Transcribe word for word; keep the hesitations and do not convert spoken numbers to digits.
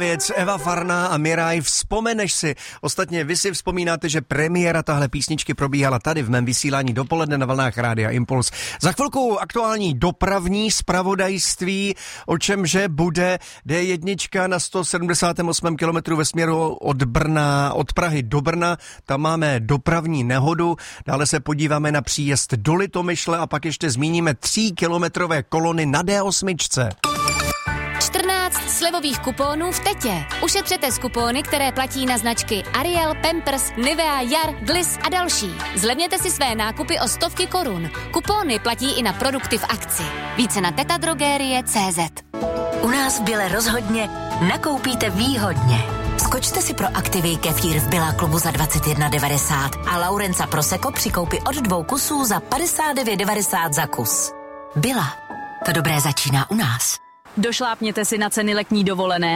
Věc Eva Farná a Miraj, Vzpomeneš si. Ostatně vy si vzpomínáte, že premiéra tahle písničky probíhala tady v mém vysílání dopoledne na vlnách Rádia Impuls. Za chvilku aktuální dopravní zpravodajství, o čemže bude D jedna na sto sedmdesát osm kilometrů ve směru od Brna, od Prahy do Brna. Tam máme dopravní nehodu. Dále se podíváme na příjezd do Litomyšle a pak ještě zmíníme tříkilometrové kolony na D osm. čtrnáct slevových kupónů v Tetě. Ušetřete z kupóny, které platí na značky Ariel, Pampers, Nivea, Jar, Gliss a další. Zlevněte si své nákupy o stovky korun. Kupóny platí i na produkty v akci. Více na tetadrogerie tečka cé zet. U nás v Bile rozhodně nakoupíte výhodně. Skočte si pro Activej kefír v Billa klubu za dvacet jedna devadesát a Laurenca Prosecco při koupi od dvou kusů za padesát devět devadesát za kus. Billa. To dobré začíná u nás. Došlápněte si na ceny letní dovolené